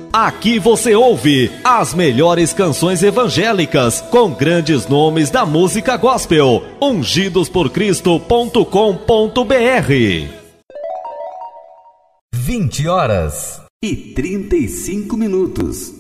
Aqui você ouve as melhores canções evangélicas com grandes nomes da música gospel. ungidosporcristo.com.br 20h35.